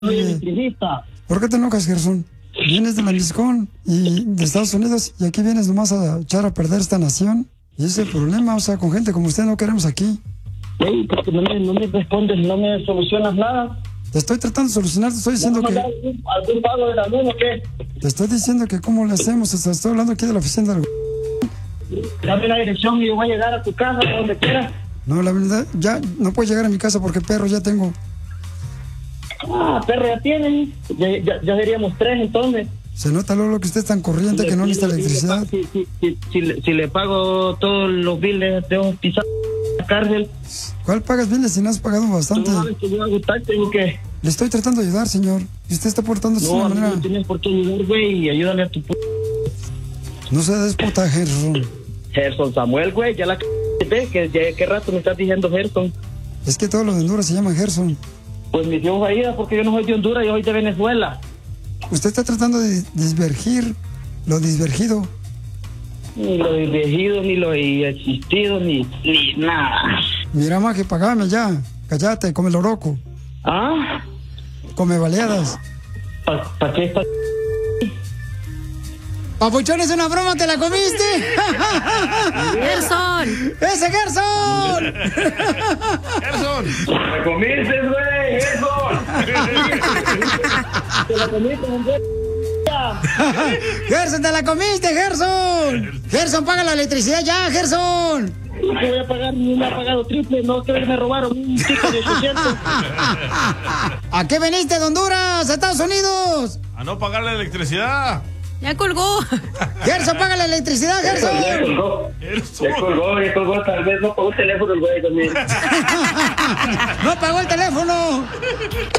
Soy electricista. ¿Por qué te enojas, Gerson? Vienes de la Liscón y de Estados Unidos y aquí vienes nomás a echar a perder esta nación. Y ese es el problema, o sea, con gente como usted no queremos aquí. Ey, porque no me respondes, no me solucionas nada. Te estoy tratando de solucionar, te estoy diciendo que... ¿Algún pago de la luz o qué? Te estoy diciendo que cómo le hacemos, o sea, estoy hablando aquí de la oficina del... Dame la dirección y yo voy a llegar a tu casa, a donde quieras. No, la verdad, ya no puedes llegar a mi casa porque perro ya tengo. Ah, perro ya tienes. Ya seríamos 3 entonces. Se nota luego que usted es tan corriente que no necesita electricidad. Si le pago todos los biles de un pisar la cárcel. ¿Cuál pagas biles si no has pagado bastante? No sabes que yo hago taxi o qué. Le estoy tratando de ayudar, señor. Y usted está portándose de una manera... No tienes por qué ayudar, güey, y ayúdale a tu No se despota, Gerson. Gerson Samuel, güey, ya la ves que ya qué rato me estás diciendo Gerson. Es que todos los de Honduras se llaman Gerson. Pues mi Dios varía, porque yo no soy de Honduras, yo soy de Venezuela. Usted está tratando de disvergir lo disvergido. Ni lo elegido, ni lo existido, ni nada. Mira, maje, pagame ya. Cállate, come loroco. ¿Ah? Come baleadas. ¿Para qué está? Papuchón, ¿es una broma? ¿Te la comiste? ¡Gerson! ¡Ese Gerson! ¡Gerson! ¡Me comiste, güey! ¡Gerson! ¡Te la comiste, güey! ¡Gerson, te la comiste, Gerson! ¡Gerson, paga la electricidad ya, Gerson! No te voy a pagar, ni me ha pagado triple, no que me robaron un ticket de 800. ¿A qué veniste de Honduras, a Estados Unidos? A no pagar la electricidad. Ya colgó. Gerson, paga la electricidad, Gerson. Ya colgó, tal vez no pagó el teléfono el güey también. No pagó el teléfono.